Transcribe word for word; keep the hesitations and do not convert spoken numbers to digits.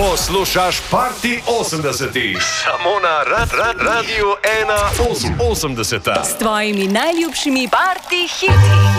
Poslušaš Party osemdesetih, samo na rad, rad, Radiu ena osemdeseta. S tvojimi najljubšimi party hiti.